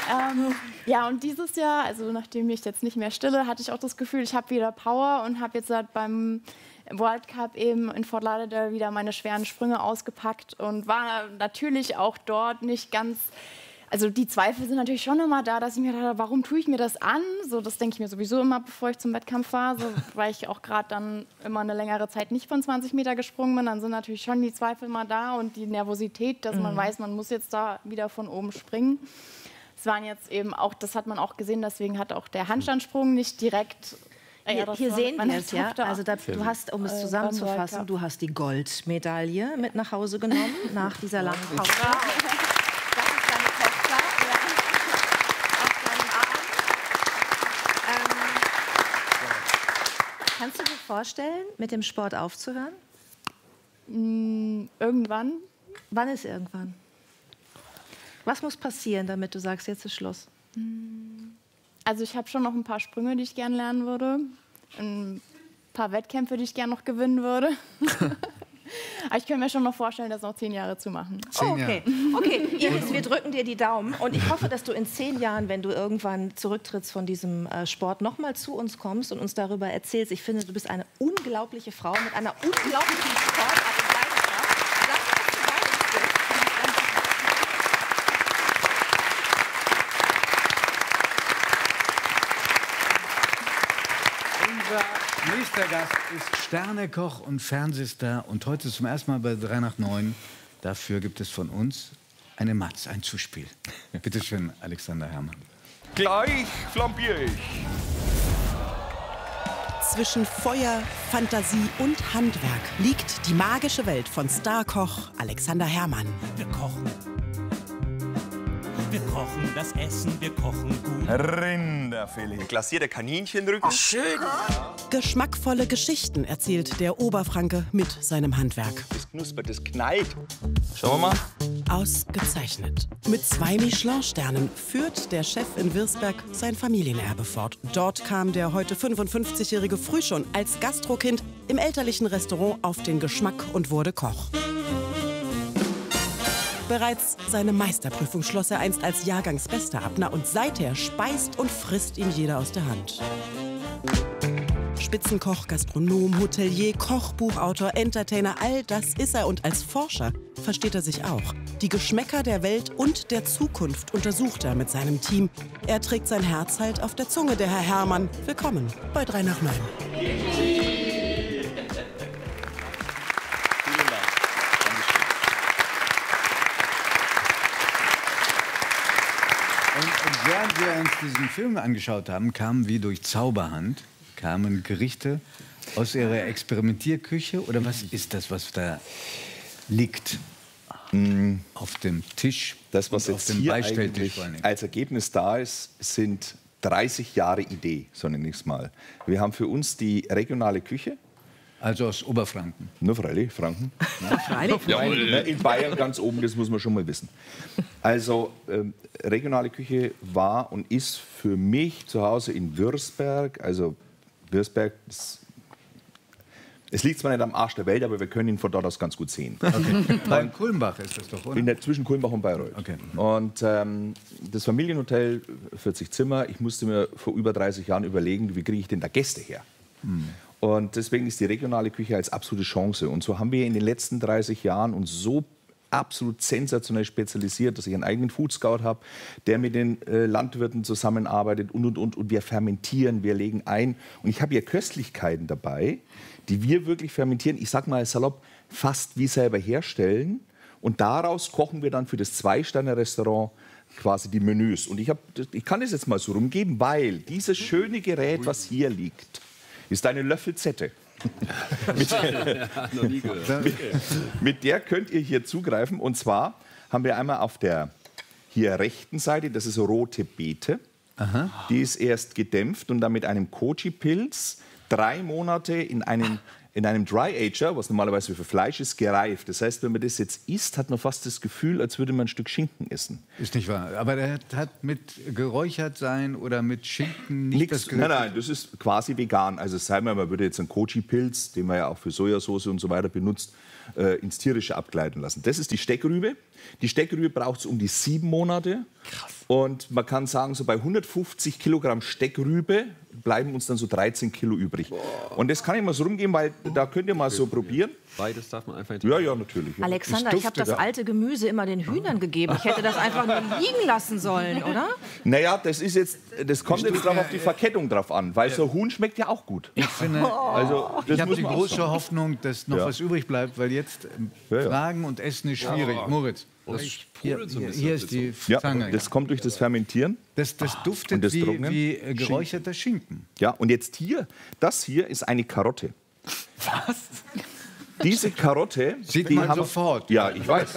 Ja, und dieses Jahr, also nachdem ich jetzt nicht mehr stille, hatte ich auch das Gefühl, ich habe wieder Power und habe jetzt beim World Cup eben in Fort Lauderdale wieder meine schweren Sprünge ausgepackt und war natürlich auch dort nicht ganz. Also die Zweifel sind natürlich schon immer da, dass ich mir dachte, warum tue ich mir das an? So, das denke ich mir sowieso immer, bevor ich zum Wettkampf fahre, so, weil ich auch gerade dann immer eine längere Zeit nicht von 20 Meter gesprungen bin. Dann sind natürlich schon die Zweifel mal da und die Nervosität, dass man weiß, man muss jetzt da wieder von oben springen. Es waren jetzt eben auch, das hat man auch gesehen, deswegen hat auch der Handstandsprung nicht direkt. Hier sehen wir es, ja. Also du hast, um es zusammenzufassen, du hast die Goldmedaille mit nach Hause genommen nach dieser langen Pause. Kannst du dir vorstellen, mit dem Sport aufzuhören? Irgendwann. Wann ist irgendwann? Was muss passieren, damit du sagst, jetzt ist Schluss? Also ich habe schon noch ein paar Sprünge, die ich gerne lernen würde. Ein paar Wettkämpfe, die ich gerne noch gewinnen würde. Aber ich könnte mir schon noch vorstellen, das noch 10 Jahre zu machen. Oh, okay. Okay, Iris, wir drücken dir die Daumen. Und ich hoffe, dass du in 10 Jahren, wenn du irgendwann zurücktrittst von diesem Sport, noch mal zu uns kommst und uns darüber erzählst. Ich finde, du bist eine unglaubliche Frau mit einer unglaublichen Sportart und Leidenschaft. Sag mir, dass du bei uns bist. Unser nächster Gast ist Sternekoch und Fernsehstar und heute zum ersten Mal bei 3 nach 9. Dafür gibt es von uns eine Matz, ein Zuspiel. Bitte schön, Alexander Herrmann. Gleich flambiere ich. Zwischen Feuer, Fantasie und Handwerk liegt die magische Welt von Starkoch Alexander Herrmann. Wir kochen. Wir kochen das Essen, wir kochen gut. Rinderfilet. Glasierte Kaninchenrücken. Schön. Geschmackvolle Geschichten erzählt der Oberfranke mit seinem Handwerk. Das knuspert, das knallt. Schauen wir mal. Ausgezeichnet. Mit 2 Michelin-Sternen führt der Chef in Wirsberg sein Familienerbe fort. Dort kam der heute 55-Jährige früh schon als Gastrokind im elterlichen Restaurant auf den Geschmack und wurde Koch. Bereits seine Meisterprüfung schloss er einst als Jahrgangsbester ab. Und seither speist und frisst ihn jeder aus der Hand. Spitzenkoch, Gastronom, Hotelier, Kochbuchautor, Entertainer, all das ist er. Und als Forscher versteht er sich auch. Die Geschmäcker der Welt und der Zukunft untersucht er mit seinem Team. Er trägt sein Herz halt auf der Zunge, der Herr Herrmann. Willkommen bei 3 nach 9. Und während wir uns diesen Film angeschaut haben, kamen wie durch Zauberhand Gerichte aus Ihrer Experimentierküche? Oder was ist das, was da liegt auf dem Tisch? Das, was jetzt hier eigentlich als Ergebnis da ist, sind 30 Jahre Idee, so nenne ich es mal. Wir haben für uns die regionale Küche. Also aus Oberfranken? Nur freilich, Franken. Ja, freilich. In Bayern ganz oben, das muss man schon mal wissen. Also regionale Küche war und ist für mich zu Hause in Wirsberg, also Wirsberg, es liegt zwar nicht am Arsch der Welt, aber wir können ihn von dort aus ganz gut sehen. Okay. Bei Kulmbach ist das doch, oder? Zwischen Kulmbach und Bayreuth. Okay. Und das Familienhotel, 40 Zimmer, ich musste mir vor über 30 Jahren überlegen, wie kriege ich denn da Gäste her? Und deswegen ist die regionale Küche als absolute Chance. Und so haben wir in den letzten 30 Jahren uns so absolut sensationell spezialisiert, dass ich einen eigenen Food Scout habe, der mit den Landwirten zusammenarbeitet und wir fermentieren, wir legen ein. Und ich habe hier Köstlichkeiten dabei, die wir wirklich fermentieren, ich sag mal salopp, fast wie selber herstellen. Und daraus kochen wir dann für das 2-Sterne-Restaurant quasi die Menüs. Und ich kann das jetzt mal so rumgeben, weil dieses schöne Gerät, was hier liegt, ist eine Löffelzette. Mit der könnt ihr hier zugreifen. Und zwar haben wir einmal auf der hier rechten Seite, das ist rote Beete. Aha. Die ist erst gedämpft und dann mit einem Koji-Pilz 3 Monate in einem Dry-Ager, was normalerweise für Fleisch ist, gereift. Das heißt, wenn man das jetzt isst, hat man fast das Gefühl, als würde man ein Stück Schinken essen. Ist nicht wahr. Aber der hat mit geräuchert sein oder mit Schinken nicht das Gericht. Nein, das ist quasi vegan. Also sagen wir mal, man würde jetzt einen Koji-Pilz, den man ja auch für Sojasauce und so weiter benutzt, ins Tierische abgleiten lassen. Das ist die Steckrübe. Die Steckrübe braucht es um die 7 Monate. Krass. Und man kann sagen, so bei 150 Kilogramm Steckrübe bleiben uns dann so 13 Kilo übrig. Boah. Und das kann ich mal so rumgehen, weil da könnt ihr mal so probieren. Beides darf man einfach nicht. Ja, natürlich. Ja. Alexander, ich habe das alte Gemüse immer den Hühnern gegeben. Ich hätte das einfach nur liegen lassen sollen, oder? Naja, das kommt jetzt drauf auf die Verkettung drauf an, weil so Huhn schmeckt ja auch gut. Ich finde, ich habe die große Hoffnung, dass noch was übrig bleibt, weil jetzt Fragen und Essen ist schwierig. Moritz. Hier ist die Zange. Das kommt durch das Fermentieren. Das duftet wie geräucherter Schinken. Ja, und jetzt hier, das hier ist eine Karotte. Was? Diese Karotte, sieht man sofort. Ja, ich weiß.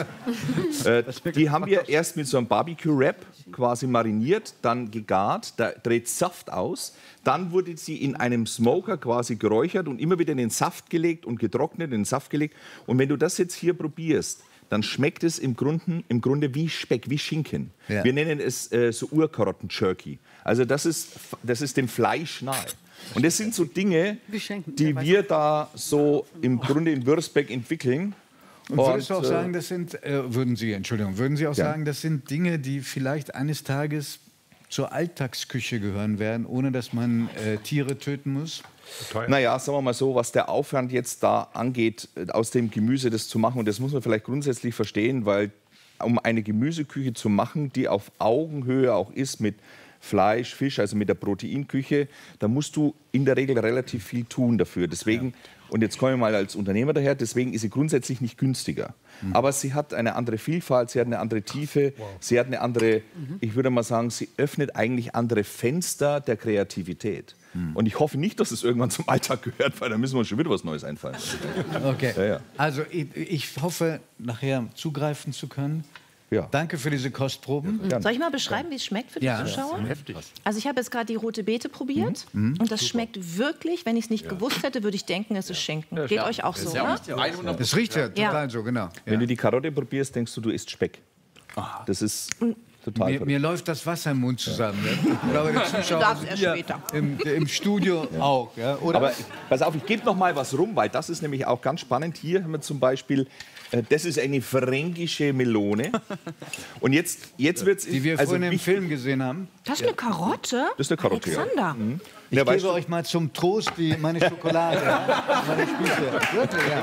Die haben wir erst mit so einem Barbecue-Wrap quasi mariniert, dann gegart, da dreht Saft aus. Dann wurde sie in einem Smoker quasi geräuchert und immer wieder in den Saft gelegt und getrocknet, in den Saft gelegt. Und wenn du das jetzt hier probierst, dann schmeckt es im Grunde wie Speck, wie Schinken. Ja. Wir nennen es so Urkarotten-Jerky. Also das ist dem Fleisch nahe. Und das sind so Dinge, die wir da so im Grunde in Würzberg entwickeln. Und würdest du auch sagen, das sind, würden Sie auch sagen, das sind Dinge, die vielleicht eines Tages zur Alltagsküche gehören werden, ohne dass man Tiere töten muss? Naja, sagen wir mal so, was der Aufwand jetzt da angeht, aus dem Gemüse das zu machen, und das muss man vielleicht grundsätzlich verstehen, weil um eine Gemüseküche zu machen, die auf Augenhöhe auch ist mit Fleisch, Fisch, also mit der Proteinküche, da musst du in der Regel relativ viel tun dafür. Deswegen, und jetzt komme ich mal als Unternehmer daher, deswegen ist sie grundsätzlich nicht günstiger. Aber sie hat eine andere Vielfalt, sie hat eine andere Tiefe, sie hat eine andere, ich würde mal sagen, sie öffnet eigentlich andere Fenster der Kreativität. Und ich hoffe nicht, dass es irgendwann zum Alltag gehört, weil da müssen wir uns schon wieder was Neues einfallen. Okay, also ich hoffe, nachher zugreifen zu können. Ja. Danke für diese Kostproben. Soll ich mal beschreiben, wie es schmeckt für die Zuschauer? Also ich habe jetzt gerade die rote Beete probiert und das schmeckt wirklich, wenn ich es nicht gewusst hätte, würde ich denken, es ist Schinken. Geht euch auch so, oder? Das riecht ja total so, genau. Wenn du die Karotte probierst, denkst du, du isst Speck. Das ist total mir läuft das Wasser im Mund zusammen. Ne? Ich glaube, die Zuschauer hier im Studio auch. Ja? Oder? Aber pass auf, ich gebe noch mal was rum, weil das ist nämlich auch ganz spannend. Hier haben wir zum Beispiel, das ist eine fränkische Melone. Und jetzt wird es... Die wir vorhin im Film gesehen haben. Das ist eine Karotte? Das ist eine Karotte, Alexander. ja. Ich gebe euch mal zum Trost meine Schokolade. Meine Spieße. Wirklich, ja.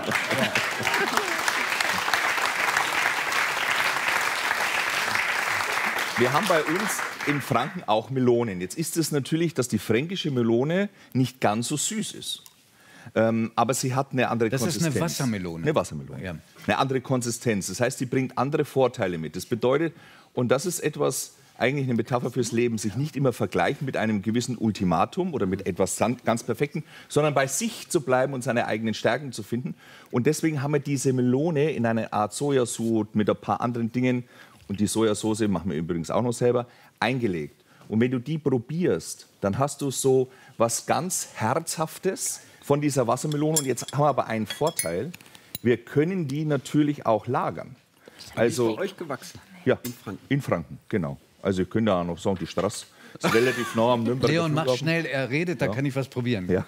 Wir haben bei uns in Franken auch Melonen. Jetzt ist es natürlich, dass die fränkische Melone nicht ganz so süß ist. Aber sie hat eine andere Konsistenz. Das ist eine Wassermelone. Eine Wassermelone. Ja. Eine andere Konsistenz. Das heißt, sie bringt andere Vorteile mit. Das bedeutet, und das ist etwas, eigentlich eine Metapher fürs Leben, sich nicht immer vergleichen mit einem gewissen Ultimatum oder mit etwas ganz Perfekten, sondern bei sich zu bleiben und seine eigenen Stärken zu finden. Und deswegen haben wir diese Melone in einer Art Sojasud mit ein paar anderen Dingen, und die Sojasauce machen wir übrigens auch noch selber, eingelegt. Und wenn du die probierst, dann hast du so was ganz Herzhaftes von dieser Wassermelone. Und jetzt haben wir aber einen Vorteil, wir können die natürlich auch lagern. Also, ist bei euch gewachsen? Ja, in Franken, genau. Also ihr könnt da noch sagen, die Straße ist relativ nah am Nürnberger Leon, Flughafen. mach schnell, er redet, da kann ich was probieren. Ja.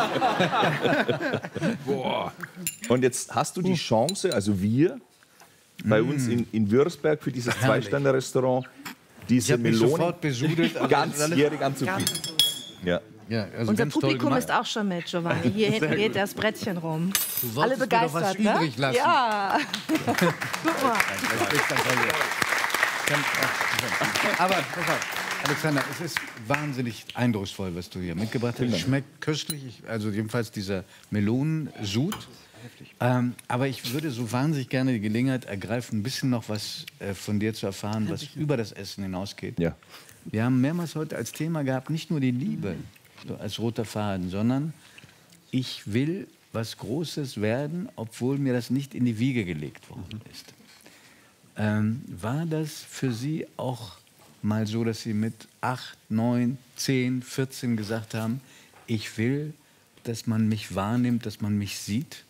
Und jetzt hast du die Chance, also wir, bei uns in Würzberg für dieses Zwei-Sterne-Restaurant, diese Melone sofort besudelt, also ganzjährig anzubieten. Ja. Ja, also unser Publikum ist auch schon mit, Giovanni. Hier hinten geht das Brettchen rum. Alle begeistert, mir doch was ne? übrig lassen. Ja. Guck mal. Aber pass auf, Alexander, es ist wahnsinnig eindrucksvoll, was du hier mitgebracht hast. Es schmeckt köstlich, also jedenfalls dieser Melonensud. Aber ich würde so wahnsinnig gerne die Gelegenheit ergreifen, ein bisschen noch was von dir zu erfahren, was über das Essen hinausgeht. Ja. Wir haben mehrmals heute als Thema gehabt, nicht nur die Liebe so als roter Faden, sondern ich will was Großes werden, obwohl mir das nicht in die Wiege gelegt worden ist. War das für Sie auch mal so, dass Sie mit 8, 9, 10, 14 gesagt haben, ich will, dass man mich wahrnimmt, dass man mich sieht?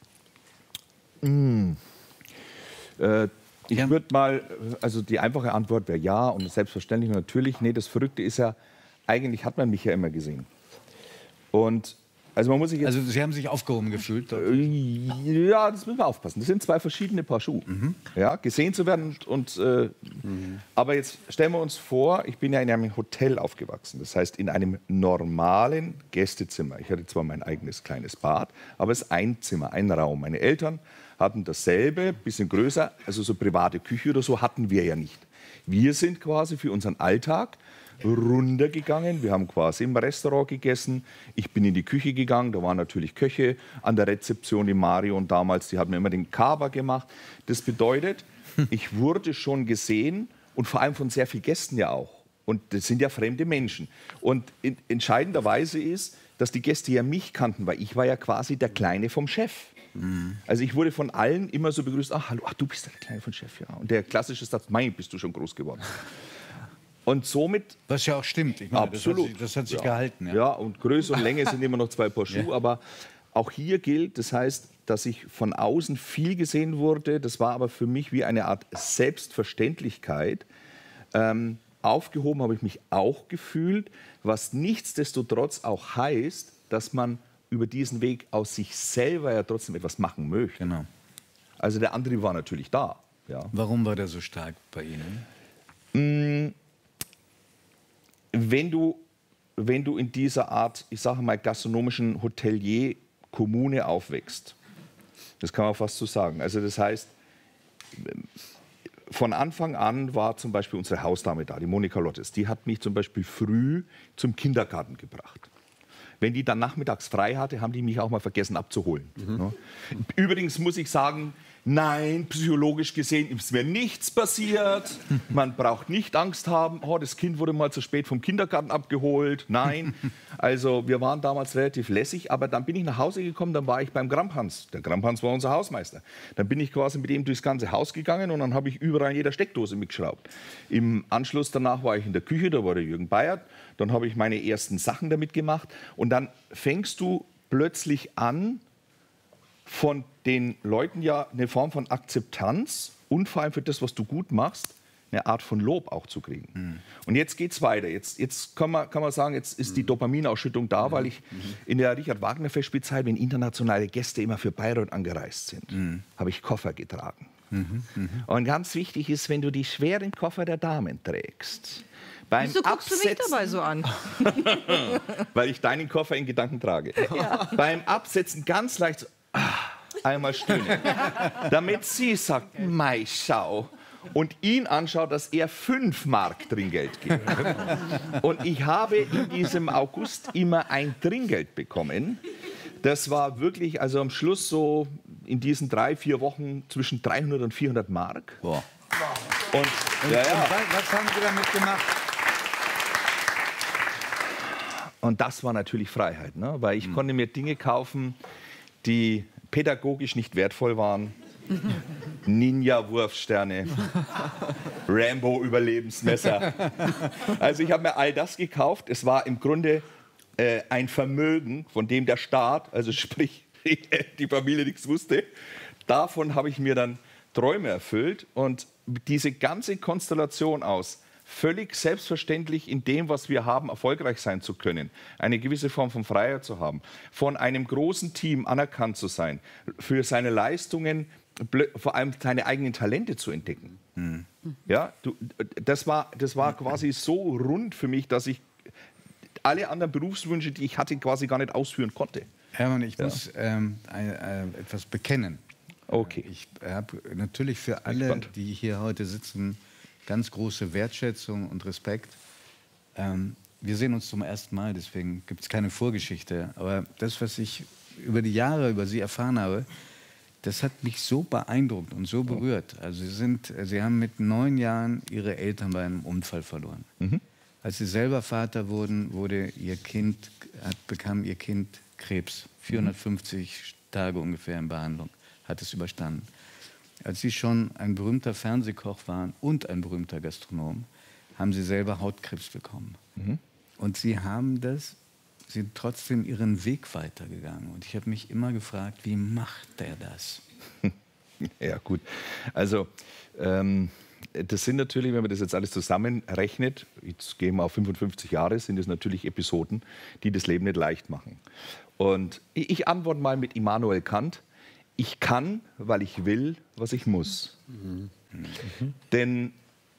Ich würde mal, also die einfache Antwort wäre ja und selbstverständlich natürlich. Nee, das Verrückte ist ja, eigentlich hat man mich ja immer gesehen. Und Also man muss sich jetzt Also Sie haben sich aufgehoben gefühlt? ja, das müssen wir aufpassen. Das sind zwei verschiedene Paar Schuhe. Ja, gesehen zu werden aber jetzt stellen wir uns vor, ich bin ja in einem Hotel aufgewachsen. Das heißt, in einem normalen Gästezimmer. Ich hatte zwar mein eigenes kleines Bad, aber es ist ein Zimmer, ein Raum. Meine Eltern hatten dasselbe, bisschen größer, also so private Küche oder so hatten wir ja nicht. Wir sind quasi für unseren Alltag runtergegangen. Wir haben quasi im Restaurant gegessen. Ich bin in die Küche gegangen. Da waren natürlich Köche an der Rezeption, die Marion damals, die hat mir immer den Kaba gemacht. Das bedeutet, ich wurde schon gesehen und vor allem von sehr vielen Gästen ja auch. Und das sind ja fremde Menschen. Und entscheidenderweise ist, dass die Gäste ja mich kannten, weil ich war ja quasi der Kleine vom Chef. Also ich wurde von allen immer so begrüßt, ach, hallo, ach, du bist der Kleine vom Chef, ja. Und der klassische Satz, mein, bist du schon groß geworden. Und somit... Was ja auch stimmt. Ich meine, absolut. Das hat sich gehalten. Ja. Ja, und Größe und Länge sind immer noch zwei Paar Schuhe. Aber auch hier gilt, das heißt, dass ich von außen viel gesehen wurde. Das war aber für mich wie eine Art Selbstverständlichkeit. Aufgehoben habe ich mich auch gefühlt, was nichtsdestotrotz auch heißt, dass man über diesen Weg aus sich selber ja trotzdem etwas machen möchte. Genau. Also der Antrieb war natürlich da. Ja. Warum war der so stark bei Ihnen? Wenn du in dieser Art, ich sage mal, gastronomischen Hotelier-Kommune aufwächst, das kann man fast so sagen. Also das heißt, von Anfang an war zum Beispiel unsere Hausdame da, die Monika Lottes. Die hat mich zum Beispiel früh zum Kindergarten gebracht. Wenn die dann nachmittags frei hatte, haben die mich auch mal vergessen abzuholen. Ja. Übrigens muss ich sagen, nein, psychologisch gesehen ist mir nichts passiert. Man braucht nicht Angst haben, oh, das Kind wurde mal zu spät vom Kindergarten abgeholt. Nein, also wir waren damals relativ lässig, aber dann bin ich nach Hause gekommen, dann war ich beim Gramphans. Der Gramphans war unser Hausmeister. Dann bin ich quasi mit ihm durchs ganze Haus gegangen und dann habe ich überall in jeder Steckdose mitgeschraubt. Im Anschluss danach war ich in der Küche, da war der Jürgen Bayert. Dann habe ich meine ersten Sachen damit gemacht und dann fängst du plötzlich an, von den Leuten ja eine Form von Akzeptanz und vor allem für das, was du gut machst, eine Art von Lob auch zu kriegen. Und jetzt geht es weiter. Jetzt kann man sagen, jetzt ist die Dopaminausschüttung da, weil ich in der Richard-Wagner-Festspielzeit, wenn internationale Gäste immer für Bayreuth angereist sind, habe ich Koffer getragen. Und ganz wichtig ist, wenn du die schweren Koffer der Damen trägst, wieso guckst du mich dabei so an? Weil ich deinen Koffer in Gedanken trage. Ja. Beim Absetzen ganz leicht so, einmal stöhnen, damit sie sagt, mei, schau. Und ihn anschaut, dass er 5 Mark Trinkgeld gibt. Und ich habe in diesem August immer ein Trinkgeld bekommen. Das war wirklich, also am Schluss so in diesen 3-4 Wochen zwischen 300 und 400 Mark. Boah. Und was haben Sie damit gemacht? Und das war natürlich Freiheit, ne? Weil ich konnte mir Dinge kaufen, die pädagogisch nicht wertvoll waren. Ninja-Wurfsterne, Rambo-Überlebensmesser. Also ich habe mir all das gekauft. Es war im Grunde ein Vermögen, von dem der Staat, also sprich die Familie, nichts wusste. Davon habe ich mir dann Träume erfüllt. Und diese ganze Konstellation aus völlig selbstverständlich in dem, was wir haben, erfolgreich sein zu können, eine gewisse Form von Freiheit zu haben, von einem großen Team anerkannt zu sein, für seine Leistungen, vor allem seine eigenen Talente zu entdecken. Ja, das war quasi so rund für mich, dass ich alle anderen Berufswünsche, die ich hatte, quasi gar nicht ausführen konnte. Hermann, ich muss etwas bekennen. Okay. Ich habe natürlich für alle, die hier heute sitzen, ganz große Wertschätzung und Respekt. Wir sehen uns zum ersten Mal, deswegen gibt es keine Vorgeschichte. Aber das, was ich über die Jahre über Sie erfahren habe, das hat mich so beeindruckt und so berührt. Also Sie haben mit 9 Jahren Ihre Eltern bei einem Unfall verloren. Als Sie selber Vater wurden, bekam Ihr Kind Krebs. 450 Tage ungefähr in Behandlung, hat es überstanden. Als Sie schon ein berühmter Fernsehkoch waren und ein berühmter Gastronom, haben Sie selber Hautkrebs bekommen. Und Sie sind trotzdem Ihren Weg weitergegangen. Und ich habe mich immer gefragt, wie macht der das? Ja, gut. Also das sind natürlich, wenn man das jetzt alles zusammenrechnet, jetzt gehen wir auf 55 Jahre, sind das natürlich Episoden, die das Leben nicht leicht machen. Und ich antworte mal mit Immanuel Kant: Ich kann, weil ich will, was ich muss. Denn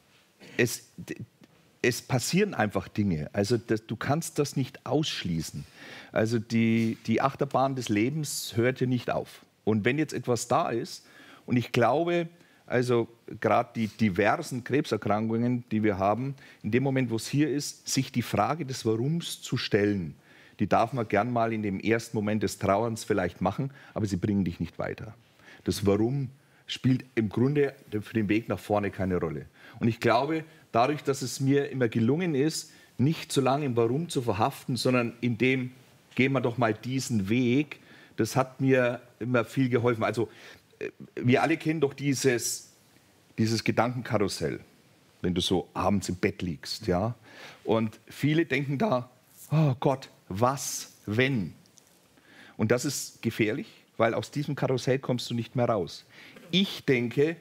es passieren einfach Dinge. Also du kannst das nicht ausschließen. Also die Achterbahn des Lebens hört ja nicht auf. Und wenn jetzt etwas da ist, und ich glaube, also gerade die diversen Krebserkrankungen, die wir haben, in dem Moment, wo es hier ist, sich die Frage des Warums zu stellen, die darf man gern mal in dem ersten Moment des Trauerns vielleicht machen, aber sie bringen dich nicht weiter. Das Warum spielt im Grunde für den Weg nach vorne keine Rolle. Und ich glaube, dadurch, dass es mir immer gelungen ist, nicht so lange im Warum zu verhaften, sondern in dem, gehen wir doch mal diesen Weg, das hat mir immer viel geholfen. Also wir alle kennen doch dieses Gedankenkarussell, wenn du so abends im Bett liegst. Ja? Und viele denken da, oh Gott, was, wenn? Und das ist gefährlich, weil aus diesem Karussell kommst du nicht mehr raus. Ich denke,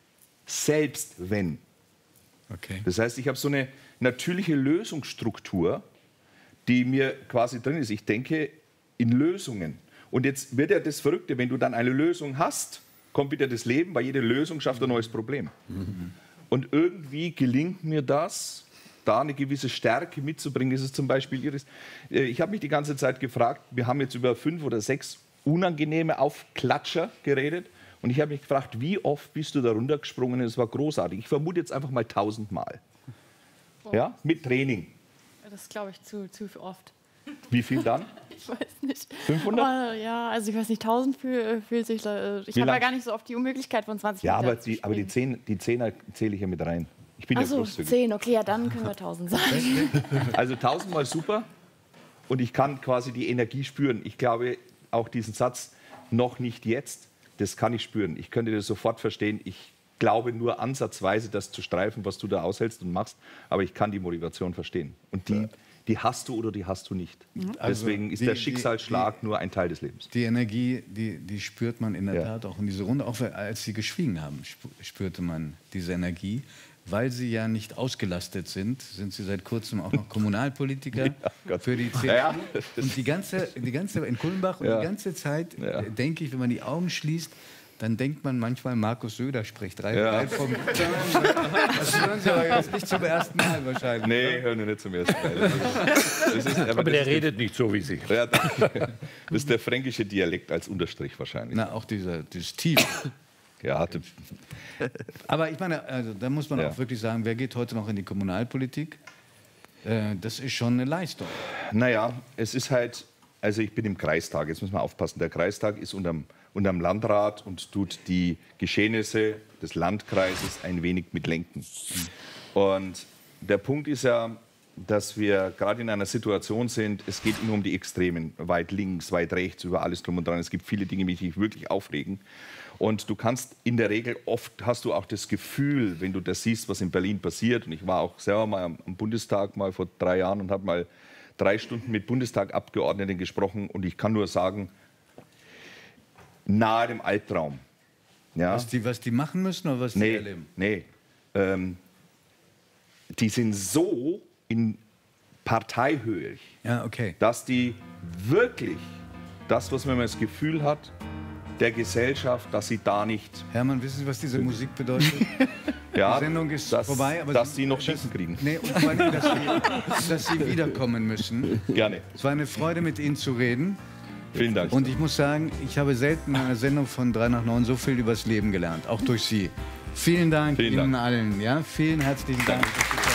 selbst wenn. Okay. Das heißt, ich habe so eine natürliche Lösungsstruktur, die mir quasi drin ist. Ich denke in Lösungen. Und jetzt wird ja das Verrückte, wenn du dann eine Lösung hast, kommt wieder das Leben, weil jede Lösung schafft ein neues Problem. Und irgendwie gelingt mir das, da eine gewisse Stärke mitzubringen. Das ist zum Beispiel Iris. Ich habe mich die ganze Zeit gefragt, wir haben jetzt über 5 oder 6 unangenehme Aufklatscher geredet. Und ich habe mich gefragt, wie oft bist du da runtergesprungen? Es war großartig. Ich vermute jetzt einfach mal 1000 Mal. Ja, mit Training. Das glaube ich zu oft. Wie viel dann? Ich weiß nicht. 500? Oh, ja, also ich weiß nicht, 1000 fühlt sich... Ich habe ja gar nicht so oft die Unmöglichkeit von 20 Ja, Metern aber die 10er zähle ich ja mit rein. Ich bin ja Achso, großzügig. 10, okay, ja, dann können wir 1000 sagen. Also 1000 Mal super. Und ich kann quasi die Energie spüren. Ich glaube, auch diesen Satz, noch nicht jetzt, das kann ich spüren. Ich könnte das sofort verstehen. Ich glaube nur ansatzweise, das zu streifen, was du da aushältst und machst. Aber ich kann die Motivation verstehen. Und die hast du oder die hast du nicht. Also deswegen ist der Schicksalsschlag nur ein Teil des Lebens. Die Energie, die spürt man in der Tat auch in dieser Runde. Auch als Sie geschwiegen haben, spürte man diese Energie. Weil Sie ja nicht ausgelastet sind Sie seit kurzem auch noch Kommunalpolitiker für die CDU. Ja. Und die ganze in Kulmbach und die ganze Zeit denke ich, wenn man die Augen schließt, dann denkt man manchmal, Markus Söder spricht drei vom Das hören Sie aber jetzt nicht zum ersten Mal wahrscheinlich. Nee, hören wir nicht zum ersten Mal. Aber der redet nicht so wie Sie. Ja, das ist der fränkische Dialekt als Unterstrich wahrscheinlich. Na, auch dieses Tief. Ja, aber ich meine, also, da muss man auch wirklich sagen, wer geht heute noch in die Kommunalpolitik? Das ist schon eine Leistung. Naja, es ist halt, also ich bin im Kreistag, jetzt muss man aufpassen, der Kreistag ist unterm Landrat und tut die Geschehnisse des Landkreises ein wenig mitlenken. Und der Punkt ist ja, dass wir gerade in einer Situation sind, es geht immer um die Extremen, weit links, weit rechts, über alles drum und dran. Es gibt viele Dinge, die dich wirklich aufregen. Und du kannst in der Regel, oft hast du auch das Gefühl, wenn du das siehst, was in Berlin passiert, und ich war auch selber mal am Bundestag mal vor 3 Jahren und habe mal 3 Stunden mit Bundestagabgeordneten gesprochen, und ich kann nur sagen, nahe dem Albtraum. Ja? Was die machen müssen oder was die erleben? Nee. Die sind so in Parteihöhe, dass die wirklich das, was man das Gefühl hat, der Gesellschaft, dass sie da nicht... Hermann, wissen Sie, was diese Musik bedeutet? Ja, die Sendung ist vorbei, aber dass sie noch Schießen kriegen. Nee, und vor allem, dass sie wiederkommen müssen. Gerne. Es war eine Freude, mit Ihnen zu reden. Vielen Dank. Und ich muss sagen, ich habe selten in einer Sendung von 3 nach 9 so viel übers Leben gelernt, auch durch Sie. Vielen Dank Ihnen allen. Ja? Vielen herzlichen Dank.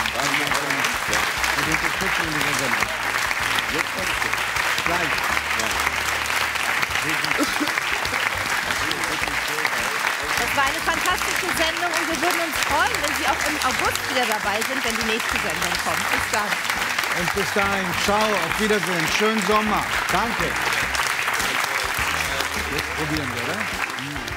Das war eine fantastische Sendung und wir würden uns freuen, wenn Sie auch im August wieder dabei sind, wenn die nächste Sendung kommt. Bis dann. Und bis dahin, ciao, auf Wiedersehen, schönen Sommer. Danke. Jetzt probieren wir, oder?